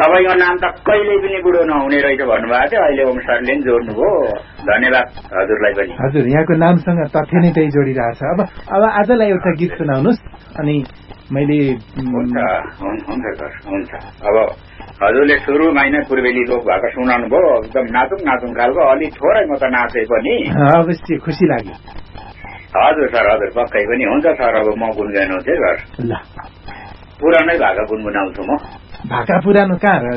तपाईँको नाम त कहिल्यै पनि बुढो नहुने रहेछ भन्नुभएको थियो, अहिले ओम सरले पनि जोड्नुभयो। धन्यवाद हजुरलाई पनि। हजुर, यहाँको नामसँग तथ्य नै त्यही जोडिरहेछ। अब आजलाई एउटा गीत सुनाउनुहोस् अनि मैले हुन्छ सर, हुन्छ। अब हजुरले सुरुमा नै पूर्वेली लोक भएको सुनाउनु भयो, एकदम नाचुङ खालको, अलि थोरै म त नाचे पनि। अवश्य खुसी लाग्यो। हजुर सर, हजुर पक्कै पनि। हुन्छ सर, अब म गुनगुनाउँछु सर। ल, पुरानै भाका गुनगुनाउँछु म। भाका पुरानो कहाँ